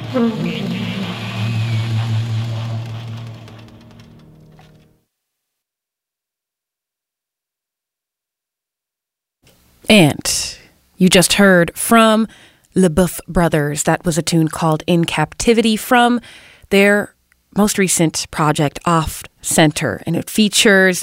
And you just heard from LeBoeuf Brothers. That was a tune called In Captivity from their most recent project, Off Center. And it features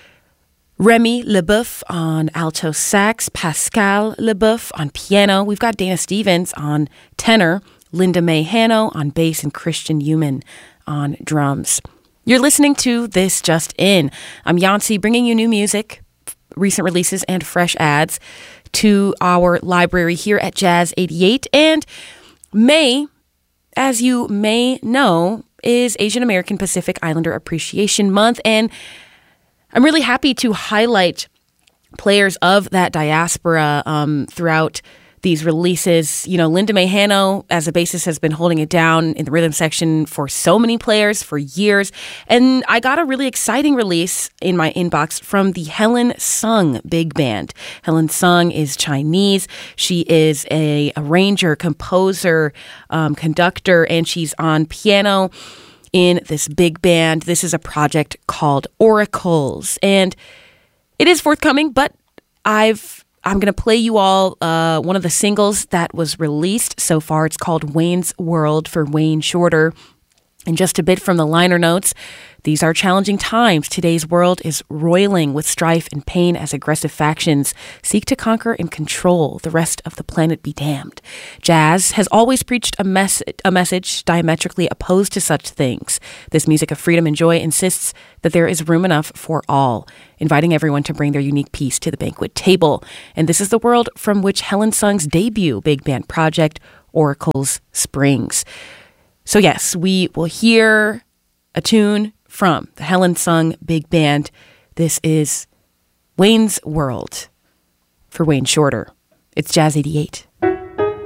Remy LeBoeuf on alto sax, Pascal LeBoeuf on piano. We've got Dana Stevens on tenor, Linda May Hanno on bass, and Christian Human on drums. You're listening to This Just In. I'm Yancy, bringing you new music, recent releases, and fresh ads to our library here at Jazz 88. And May, as you may know, is Asian American Pacific Islander Appreciation Month. And I'm really happy to highlight players of that diaspora throughout these releases. You know, Linda May Hanno, as a bassist, has been holding it down in the rhythm section for so many players for years. And I got a really exciting release in my inbox from the Helen Sung Big Band. Helen Sung is Chinese. She is a arranger, composer, conductor, and she's on piano in this big band. This is a project called Oracles, and it is forthcoming, but I'm going to play you all one of the singles that was released so far. It's called Wayne's World for Wayne Shorter. And just a bit from the liner notes, these are challenging times. Today's world is roiling with strife and pain as aggressive factions seek to conquer and control the rest of the planet be damned. Jazz has always preached a message diametrically opposed to such things. This music of freedom and joy insists that there is room enough for all, inviting everyone to bring their unique piece to the banquet table. And this is the world from which Helen Sung's debut big band project, Oracles, springs. So yes, we will hear a tune from the Helen Sung Big Band. This is Wayne's World for Wayne Shorter. It's Jazz 88.